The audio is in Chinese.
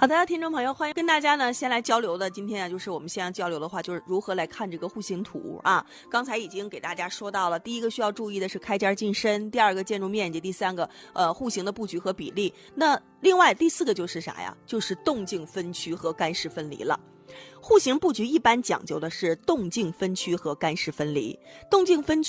好的，听众朋友，欢迎跟大家呢先来交流的。今天啊，就是我们先要交流的话，就是如何来看这个户型图啊。刚才已经给大家说到了，第一个需要注意的是开间进深，第二个建筑面积，第三个户型的布局和比例。那另外第四个就是啥呀？就是动静分区和干湿分离了。户型布局一般讲究的是动静分区和干湿分离。动静分区